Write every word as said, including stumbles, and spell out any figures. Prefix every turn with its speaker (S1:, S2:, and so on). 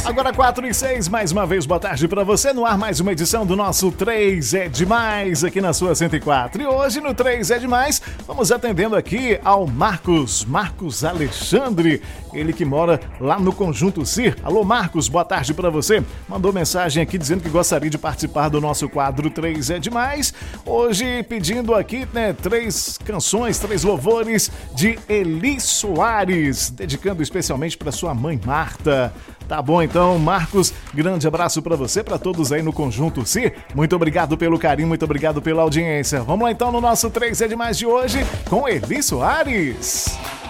S1: Agora quatro e seis, mais uma vez, boa tarde pra você. No ar, mais uma edição do nosso três é Demais, aqui na sua cento e quatro. E hoje, no três é Demais, vamos atendendo aqui ao Marcos, Marcos Alexandre, ele que mora lá no Conjunto C I R. Alô, Marcos, boa tarde pra você. Mandou mensagem aqui dizendo que gostaria de participar do nosso quadro três é Demais. Hoje, pedindo aqui, né, três canções, três louvores de Eli Soares, dedicando especialmente pra sua mãe Marta. Tá bom, então, Marcos, grande abraço pra você, pra todos aí no Conjunto C I R. Muito obrigado pelo carinho, muito obrigado pela audiência. Vamos lá então no nosso três é Demais de hoje com Eli Soares.